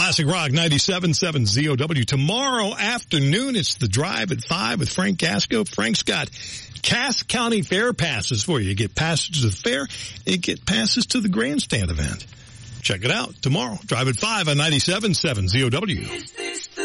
Classic Rock 97.7 ZOW. Tomorrow afternoon, it's The Drive at 5 with Frank Gasco. Frank's got Cass County Fair passes for you. You get passes to the fair, and get passes to the grandstand event. Check it out tomorrow. Drive at 5 on 97.7 ZOW.